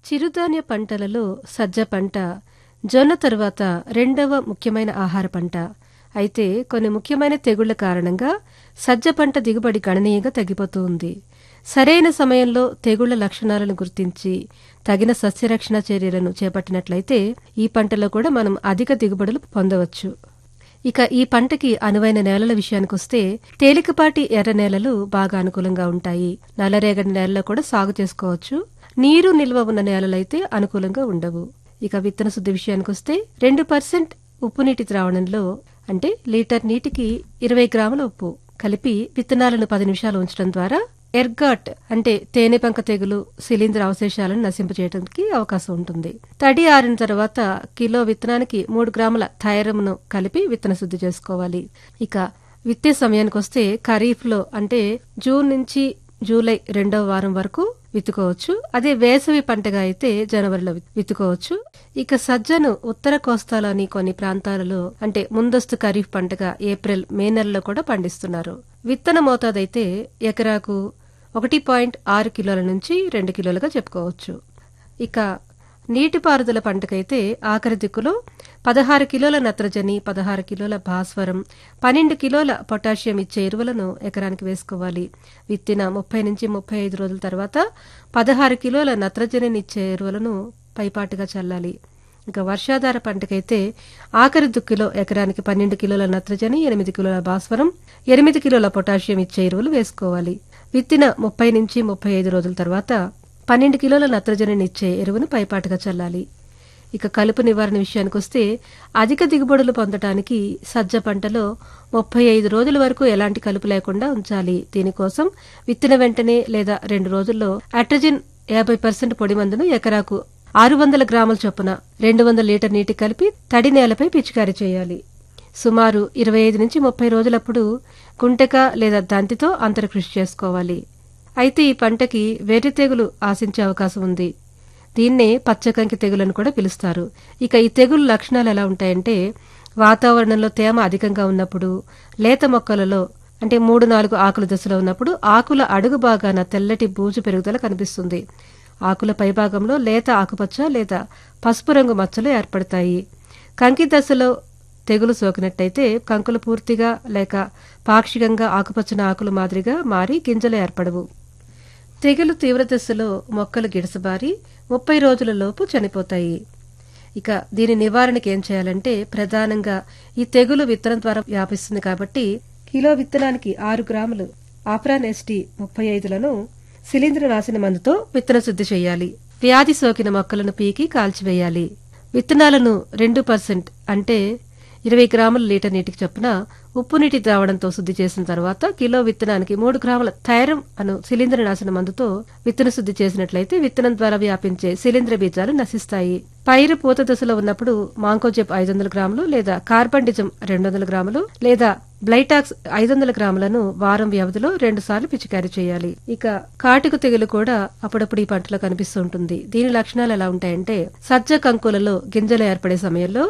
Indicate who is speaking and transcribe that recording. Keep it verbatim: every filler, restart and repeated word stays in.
Speaker 1: చిరుధాన్య పంటలలో సజ్జ పంట జొన్న తరువాత రెండవ ముఖ్యమైన ఆహార పంట. అయితే కొన్ని ముఖ్యమైన తెగుళ్ల కారణంగా సజ్జ పంట దిగుబడి గణనీయంగా తగ్గిపోతూ ఉంది. సరైన సమయంలో తెగుళ్ల లక్షణాలను గుర్తించి తగిన సస్యరక్షణ చర్యలను చేపట్టినట్లయితే ఈ పంటలో కూడా మనం అధిక దిగుబడులు పొందవచ్చు. ఇక ఈ పంటకి అనువైన నేలల విషయానికొస్తే తేలికపాటి ఎర్ర నేలలు బాగా అనుకూలంగా ఉంటాయి. నల్లరేగడి నేలలో కూడా సాగు చేసుకోవచ్చు. నీరు నిల్వ ఉన్న నేలలైతే అనుకూలంగా ఉండవు. ఇక విత్తన శుద్ధి విషయానికొస్తే రెండు పర్సెంట్ ఉప్పు నీటి ద్రావణంలో అంటే లీటర్ నీటికి ఇరవై గ్రాముల ఉప్పు కలిపి విత్తనాలను పది నిమిషాలు ఉంచడం ద్వారా ఎర్గాట్ అంటే తేనెపంక తెగులు శిలీంధ్ర అవశేషాలను నశింపజేయడానికి అవకాశం ఉంటుంది. తడి ఆరిన తర్వాత కిలో విత్తనానికి మూడు గ్రాముల థైరమ్ను కలిపి విత్తన శుద్ధి చేసుకోవాలి. ఇక విత్తే సమయానికొస్తే ఖరీఫ్ లో అంటే జూన్ నుంచి జూలై రెండవ వారం వరకు విత్తుకోవచ్చు. అదే వేసవి పంటగా అయితే జనవరిలో విత్తుకోవచ్చు. ఇక సజ్జను ఉత్తర కోస్తాలోని కొన్ని ప్రాంతాలలో అంటే ముందస్తు ఖరీఫ్ పంటగా ఏప్రిల్ మే నెలలో కూడా పండిస్తున్నారు. విత్తన మోతాదైతే ఎకరాకు ఒకటి పాయింట్ ఆరు కిలోల నుంచి రెండు కిలోలుగా చెప్పుకోవచ్చు. ఇక నీటిపారుదల పంటకైతే ఆఖరి దిక్కులో పదహారు కిలోల నత్రజని, పదహారు కిలోల భాస్వరం, పన్నెండు కిలోల పొటాషియం ఇచ్చే ఎరువులను ఎకరానికి వేసుకోవాలి. విత్తిన ముప్పై నుంచి ముప్పై ఐదు రోజుల తర్వాత పదహారు కిలోల నత్రజనిని ఇచ్చే ఎరువులను పైపాటుగా చల్లాలి. ఇక వర్షాధార పంటకైతే ఆఖరి దుక్కిలో ఎకరానికి పన్నెండు కిలోల నత్రజని, ఎనిమిది కిలోల భాస్వరం, ఎనిమిది కిలోల పొటాషియం ఇచ్చే ఎరువులు వేసుకోవాలి. విత్తిన ముప్పై నుంచి ముప్పై ఐదు రోజుల తర్వాత పన్నెండు కిలోల నత్రజనిని ఇచ్చే ఎరువును పైపాటుగా చల్లాలి. ఇక కలుపు నివారణ విషయానికొస్తే అధిక దిగుబడులు పొందటానికి సజ్జ పంటలో ముప్పై ఐదు రోజుల వరకు ఎలాంటి కలుపు లేకుండా ఉంచాలి. దీనికోసం విత్తిన వెంటనే లేదా రెండు రోజుల్లో అట్రజిన్ యాభై పర్సెంట్ పొడి మందును ఎకరాకు ఆరు వందల గ్రాముల చొప్పున రెండు వందల లీటర్ నీటి కలిపి తడి నేలపై పిచికారీ చేయాలి. సుమారు ఇరవై ఐదు నుంచి ముప్పై రోజులప్పుడు కుంటక లేదా దంతితో అంతర కృషి చేసుకోవాలి. అయితే ఈ పంటకి వెర్రి తెగులు ఆశించే అవకాశం ఉంది. దీన్నే పచ్చకంకి తెగులని కూడా పిలుస్తారు. ఇక ఈ తెగులు లక్షణాలు ఎలా ఉంటాయంటే వాతావరణంలో తేమ అధికంగా ఉన్నప్పుడు, లేత మొక్కలలో అంటే మూడు నాలుగు ఆకుల దశలో ఉన్నప్పుడు ఆకుల అడుగు భాగాన తెల్లటి బూజు పెరుగుదల కనిపిస్తుంది. ఆకుల పైభాగంలో లేత ఆకుపచ్చ లేదా పసుపు రంగు మచ్చలు ఏర్పడతాయి. కంకి దశలో తెగులు సోకినట్టయితే కంకులు పూర్తిగా లేక పాక్షికంగా ఆకుపచ్చని ఆకులు మాదిరిగా మారి గింజలు ఏర్పడవు. తెగులు తీవ్ర దశలో మొక్కలు గిడసబారి ముప్పై రోజుల లోపు చనిపోతాయి. ఇక దీని నివారణకి ఏం చేయాలంటే ప్రధానంగా ఈ తెగులు విత్తనం ద్వారా వ్యాపిస్తుంది కాబట్టి కిలో విత్తనానికి ఆరు గ్రాములు ఆప్రాన్ ఎస్టీ ముప్పై ఐదులను శిలీంద్ర నాశన మందుతో విత్తన శుద్ధి చేయాలి. వ్యాధి సోకిన మొక్కలను పీకి కాల్చివేయాలి. విత్తనాలను రెండు పర్సెంట్ అంటే ఇరవై గ్రాముల లీటర్ నీటికి చొప్పున ఉప్పు నీటి ద్రావణంతో శుద్ధి చేసిన తర్వాత కిలో విత్తనానికి మూడు గ్రాముల థైరమ్ అను శిలీంద్ర నాశన మందుతో విత్తన శుద్ధి చేసినట్లయితే విత్తనం ద్వారా వ్యాపించే శిలీంద్ర బీజాలు నశిస్తాయి. పైరు పూత దశలో ఉన్నప్పుడు మాంకోజెబ్ ఐదు వందల గ్రాములు లేదా కార్బండిజం రెండు వందల గ్రాములు లేదా బ్లైటాక్స్ ఐదు వందల గ్రాములను వారం వ్యవధిలో రెండు సార్లు పిచికారీ చేయాలి. ఇక కాటుక తెగులు కూడా అప్పుడప్పుడు ఈ పంటలో కనిపిస్తూ ఉంటుంది. దీని లక్షణాలు ఎలా ఉంటాయంటే సజ్జ కంకులలో గింజలు ఏర్పడే సమయంలో